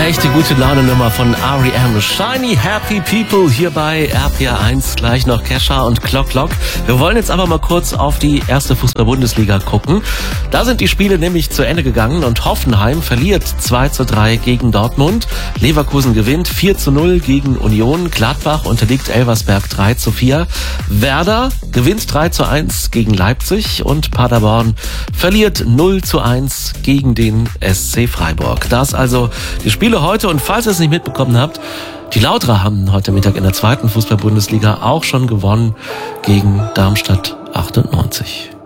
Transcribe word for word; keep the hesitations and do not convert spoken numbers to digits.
Echte gute Laune-Nummer von R E M. Shiny Happy People hier bei R P R eins. Gleich noch Kesha und Clock Clock. Wir wollen jetzt aber mal kurz auf die erste Fußball-Bundesliga gucken. Da sind die Spiele nämlich zu Ende gegangen und Hoffenheim verliert zwei zu drei gegen Dortmund. Leverkusen gewinnt vier zu null gegen Union. Gladbach unterliegt Elversberg drei zu vier. Werder gewinnt drei zu eins gegen Leipzig und Paderborn verliert null zu eins gegen den S C Freiburg. Das also die Spiele heute, und falls ihr es nicht mitbekommen habt, die Lauterer haben heute Mittag in der zweiten Fußball-Bundesliga auch schon gewonnen gegen Darmstadt achtundneunzig.